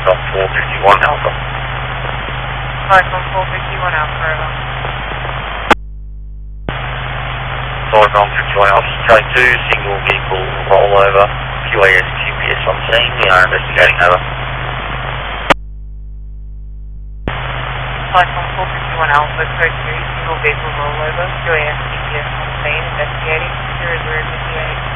Cyclone 451 Alpha. Cyclone 451 Alpha, over. Cyclone 51 Alpha, K2, single vehicle rollover, QAS, QPS on scene, we are investigating, over. Cyclone 451 Alpha, code 2, single vehicle rollover, QAS, QPS on scene, investigating, 0058.